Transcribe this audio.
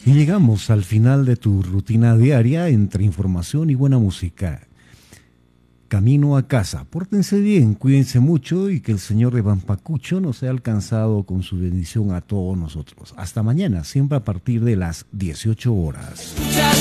Y llegamos al final de tu rutina diaria entre información y buena música. Camino a casa. Pórtense bien, cuídense mucho y que el Señor de Pampacucho nos haya alcanzado con su bendición a todos nosotros. Hasta mañana, siempre a partir de las 18 horas.